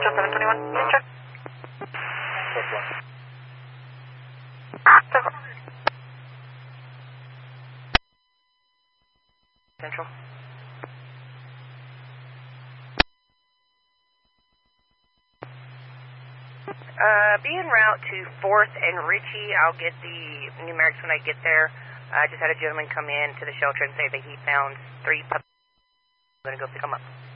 Central 721. Central. Central. Be en route to 4th and Ritchie. I'll get the numerics when I get there. I just had a gentleman come in to the shelter and say that he found 3 puppies. I'm going to go pick them up.